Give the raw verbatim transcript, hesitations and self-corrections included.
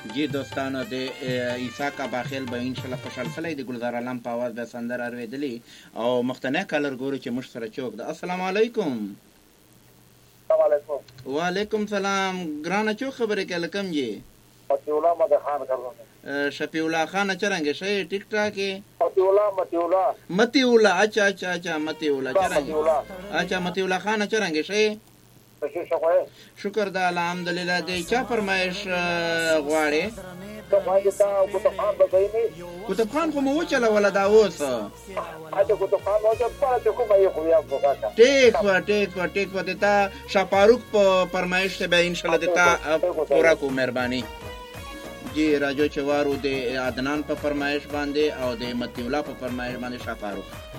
جی دوستانو د عیسی کا باخیل به ان شاء الله خوشحال سلی د ګلزار علم په आवाज به سندره اورېدلې او مختنه کالر ګورو چې موږ سره چوک ده. السلام علیکم. السلام علیکم. وعلیکم سلام. ګرانه چو خبرې کې لکم جی متی الله مد خان کردم. شفیع الله خان چرنګ شي ټیک ټاک متی الله متی الله متی الله اچھا اچھا اچھا متی الله چرنګ اچھا متی الله خان چرنګ شي. شکر ده الحمدلله. دی چا فرمایش غواړي؟ کتب خان خو مو وچلوله دا اوس ټیک وه ټیک وه ټیک وه د تا شاه فاروق په فرمایش ته به انشاءالله د تا پوره کو مهرباني. جی راجو چوارو د عدنان په فرمایش باندې او د متی الله په فرمایش باندې شاه فاروق